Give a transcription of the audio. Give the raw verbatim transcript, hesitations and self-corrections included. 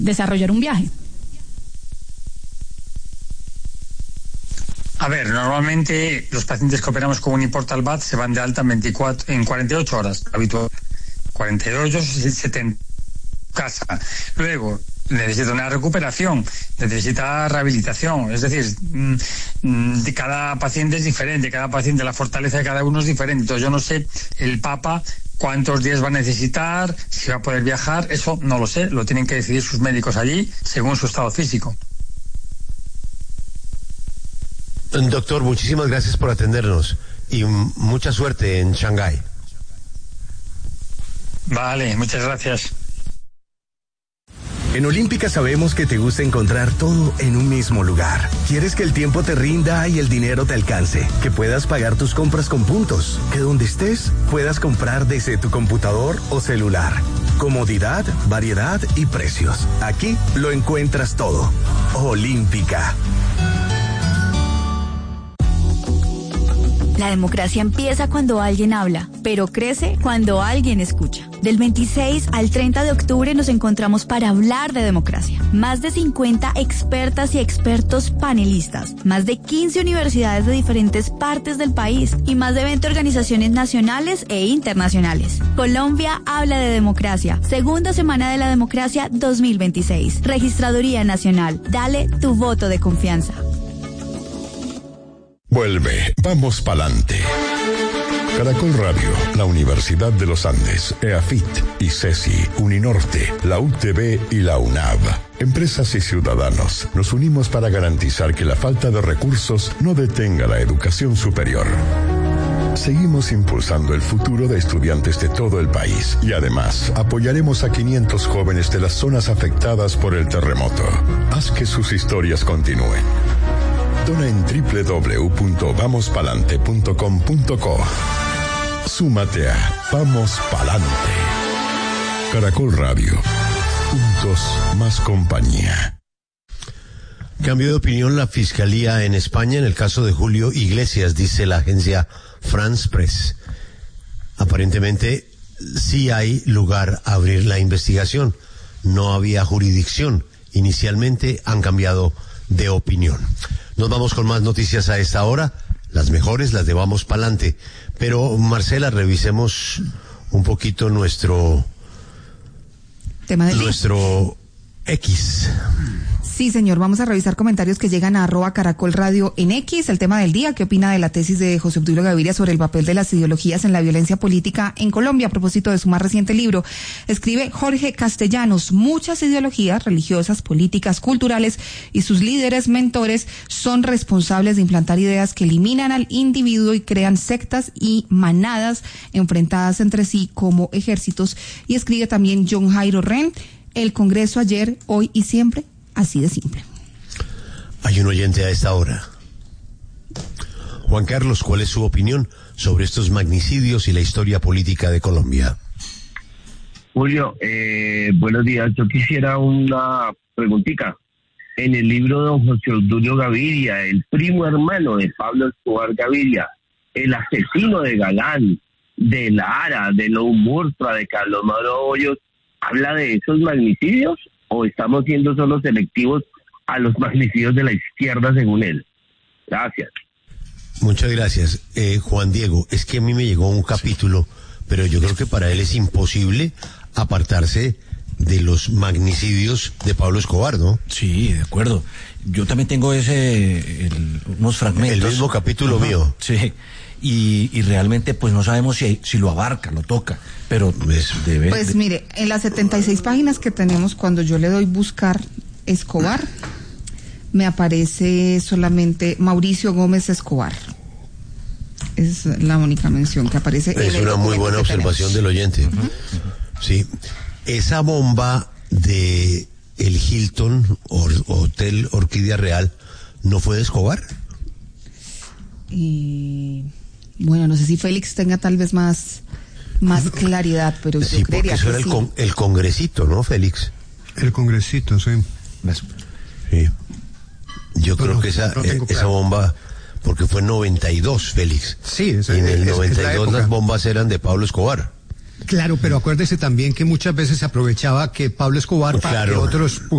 desarrollar un viaje? A ver, normalmente los pacientes que operamos con un Portal B A T se van de alta en, veinticuatro, en cuarenta y ocho horas, habitual. cuarenta y ocho, setenta, casa. Luego, necesita una recuperación, necesita rehabilitación. Es decir, mmm, de cada paciente es diferente, cada paciente, la fortaleza de cada uno es diferente. Entonces yo no sé, el Papa, cuántos días va a necesitar, si va a poder viajar, eso no lo sé, lo tienen que decidir sus médicos allí, según su estado físico. Doctor, muchísimas gracias por atendernos y mucha suerte en Shanghái. Vale, muchas gracias. En Olímpica sabemos que te gusta encontrar todo en un mismo lugar. Quieres que el tiempo te rinda y el dinero te alcance, que puedas pagar tus compras con puntos, que donde estés puedas comprar desde tu computador o celular. Comodidad, variedad y precios. Aquí lo encuentras todo. Olímpica. La democracia empieza cuando alguien habla, pero crece cuando alguien escucha. Del veintiséis al treinta de octubre nos encontramos para hablar de democracia. Más de cincuenta expertas y expertos panelistas, más de quince universidades de diferentes partes del país y más de veinte organizaciones nacionales e internacionales. Colombia habla de democracia. Segunda semana de la democracia dos mil veintiséis. Registraduría Nacional. Dale tu voto de confianza. Vuelve, vamos pa'lante. Caracol Radio, la Universidad de los Andes, EAFIT, ICESI, Uninorte, la U T B y la UNAV. Empresas y ciudadanos, nos unimos para garantizar que la falta de recursos no detenga la educación superior. Seguimos impulsando el futuro de estudiantes de todo el país y además apoyaremos a quinientos jóvenes de las zonas afectadas por el terremoto. Haz que sus historias continúen. Dona en doble u doble u doble u punto vamos palante punto com punto co. Súmate a Vamos Palante. Caracol Radio. Juntos, más compañía. Cambio de opinión la Fiscalía en España en el caso de Julio Iglesias, dice la agencia France Press. Aparentemente sí hay lugar a abrir la investigación. No había jurisdicción. Inicialmente han cambiado de opinión. Nos vamos con más noticias a esta hora, las mejores, las de Vamos Pa'lante. Pero, Marcela, revisemos un poquito nuestro... tema del nuestro X. Sí, señor, vamos a revisar comentarios que llegan a arroba Caracol Radio en X. El tema del día, ¿qué opina de la tesis de José Obdulio Gaviria sobre el papel de las ideologías en la violencia política en Colombia? A propósito de su más reciente libro, escribe Jorge Castellanos: muchas ideologías religiosas, políticas, culturales y sus líderes mentores son responsables de implantar ideas que eliminan al individuo y crean sectas y manadas enfrentadas entre sí como ejércitos. Y escribe también John Jairo Ren: el Congreso ayer, hoy y siempre. Así de simple. Hay un oyente a esta hora. Juan Carlos, ¿cuál es su opinión sobre estos magnicidios y la historia política de Colombia? Julio, eh, buenos días. Yo quisiera una preguntita. En el libro de don José Obdulio Gaviria, el primo hermano de Pablo Escobar Gaviria, el asesino de Galán, de Lara, de Lou Murtra, de Carlos Mauro Hoyos, ¿habla de esos magnicidios o estamos siendo solo selectivos a los magnicidios de la izquierda según él? Gracias. Muchas gracias. Eh, Juan Diego, es que a mí me llegó un capítulo, pero yo creo que para él es imposible apartarse de los magnicidios de Pablo Escobar, ¿no? Sí, de acuerdo. Yo también tengo ese, el, unos fragmentos. El mismo capítulo Ajá, mío. Sí. Y, y realmente pues no sabemos si, si lo abarca, lo toca, pero pues, debe... Pues de... mire, en las setenta y seis páginas que tenemos, cuando yo le doy buscar Escobar, me aparece solamente Mauricio Gómez Escobar. Es la única mención que aparece. Es una muy buena observación del oyente. Uh-huh. Uh-huh. Sí. Esa bomba de el Hilton or, Hotel Orquídea Real, ¿no fue de Escobar? Y... bueno, no sé si Félix tenga tal vez más más claridad, pero sí, yo creería eso que era sí. el, con, el congresito, ¿no, Félix? El congresito, sí. Sí. Yo no, creo no, que esa, no eh, esa bomba, porque fue en noventa y dos, Félix. Sí, es, y en el es, noventa y dos es las bombas eran de Pablo Escobar. Claro, pero acuérdese también que muchas veces se aprovechaba que Pablo Escobar claro. para que otros